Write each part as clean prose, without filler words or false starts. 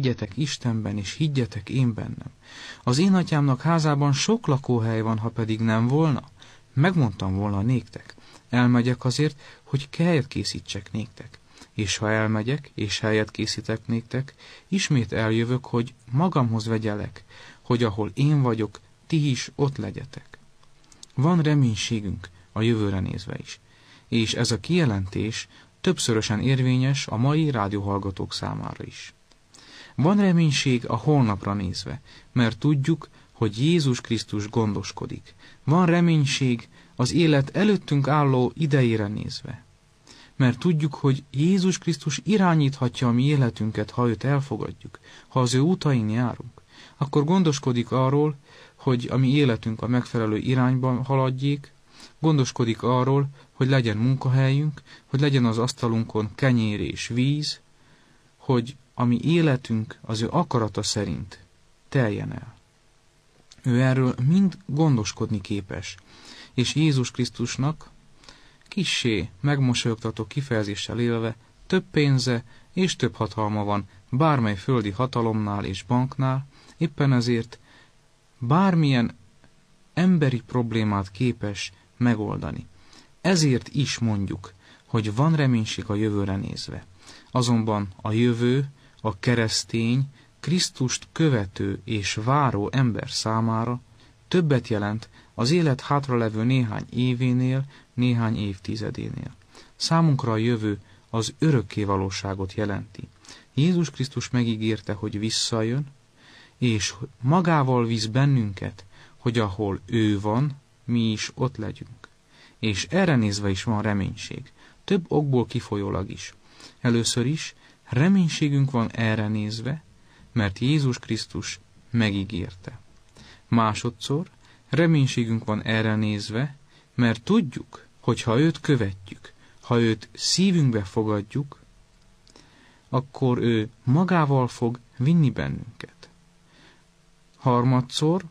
higgyetek Istenben, és higgyetek én bennem. Az én atyámnak házában sok lakóhely van, ha pedig nem volna, megmondtam volna néktek. Elmegyek azért, hogy helyet készítsek néktek. És ha elmegyek, és helyet készítek néktek, ismét eljövök, hogy magamhoz vegyelek, hogy ahol én vagyok, ti is ott legyetek. Van reménységünk a jövőre nézve is, és ez a kijelentés többszörösen érvényes a mai rádióhallgatók számára is. Van reménység a holnapra nézve, mert tudjuk, hogy Jézus Krisztus gondoskodik. Van reménység az élet előttünk álló idejére nézve, mert tudjuk, hogy Jézus Krisztus irányíthatja a mi életünket, ha őt elfogadjuk, ha az ő útain járunk. Akkor gondoskodik arról, hogy a mi életünk a megfelelő irányban haladjék, gondoskodik arról, hogy legyen munkahelyünk, hogy legyen az asztalunkon kenyér és víz, hogy a mi életünk az ő akarata szerint teljen el. Ő erről mind gondoskodni képes, és Jézus Krisztusnak kissé megmosolyogtató kifejezéssel élve több pénze és több hatalma van bármely földi hatalomnál és banknál, éppen ezért bármilyen emberi problémát képes megoldani. Ezért is mondjuk, hogy van reménység a jövőre nézve. Azonban a jövő, a keresztény, Krisztust követő és váró ember számára többet jelent az élet hátralevő néhány événél, néhány évtizedénél. Számunkra a jövő az örökké valóságot jelenti. Jézus Krisztus megígérte, hogy visszajön, és magával visz bennünket, hogy ahol ő van, mi is ott legyünk. És erre nézve is van reménység, több okból kifolyólag is. Először is reménységünk van erre nézve, mert Jézus Krisztus megígérte. Másodszor reménységünk van erre nézve, mert tudjuk, hogy ha őt követjük, ha őt szívünkbe fogadjuk, akkor ő magával fog vinni bennünket. Harmadszor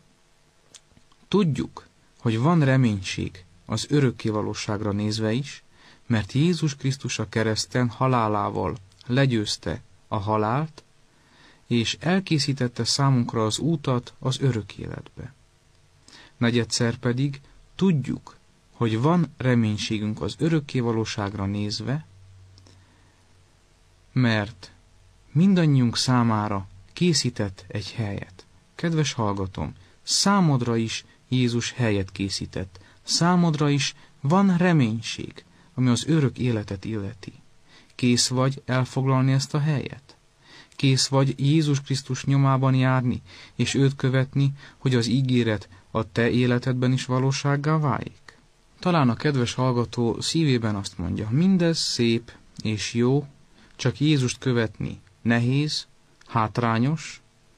tudjuk, hogy van reménység az örökké valóságra nézve is, mert Jézus Krisztus a kereszten halálával legyőzte a halált, és elkészítette számunkra az útat az örök életbe. Negyedszer pedig tudjuk, hogy van reménységünk az örökké valóságra nézve, mert mindannyiunk számára készített egy helyet. Kedves hallgatom, számodra is Jézus helyet készített. Számodra is van reménység, ami az örök életet illeti. Kész vagy elfoglalni ezt a helyet? Kész vagy Jézus Krisztus nyomában járni, és őt követni, hogy az ígéret a te életedben is valósággá váljék? Talán a kedves hallgató szívében azt mondja, mindez szép és jó, csak Jézust követni nehéz, hátrányos,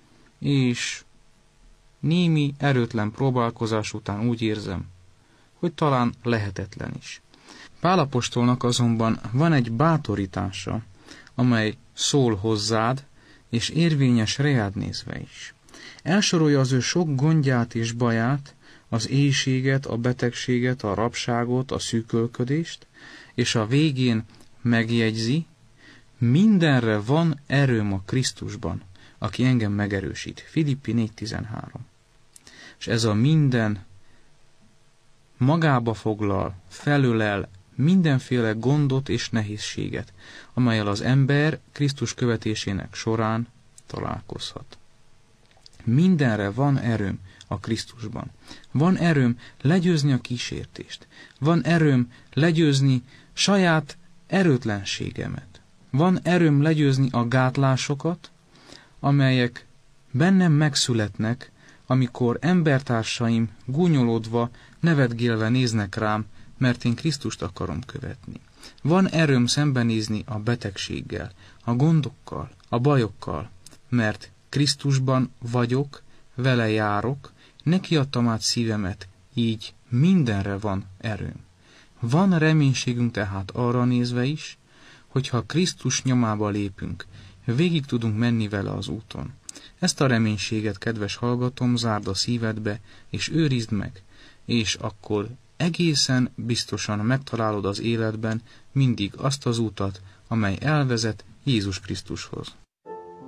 és némi erőtlen próbálkozás után úgy érzem, hogy talán lehetetlen is. Pál apostolnak azonban van egy bátorítása, amely szól hozzád, és érvényes reád nézve is. Elsorolja az ő sok gondját és baját, az éhséget, a betegséget, a rabságot, a szűkölködést, és a végén megjegyzi, mindenre van erőm a Krisztusban, aki engem megerősít. Filippi 4.13. És ez a minden magába foglal, felölel mindenféle gondot és nehézséget, amellyel az ember Krisztus követésének során találkozhat. Mindenre van erőm a Krisztusban. Van erőm legyőzni a kísértést. Van erőm legyőzni saját erőtlenségemet. Van erőm legyőzni a gátlásokat, amelyek bennem megszületnek, amikor embertársaim gúnyolódva, nevetgélve néznek rám, mert én Krisztust akarom követni. Van erőm szembenézni a betegséggel, a gondokkal, a bajokkal, mert Krisztusban vagyok, vele járok, neki adtam át szívemet, így mindenre van erőm. Van reménységünk tehát arra nézve is, hogyha Krisztus nyomába lépünk, végig tudunk menni vele az úton. Ezt a reménységet, kedves hallgatom, zárd a szívedbe, és őrizd meg, és akkor egészen biztosan megtalálod az életben mindig azt az utat, amely elvezet Jézus Krisztushoz.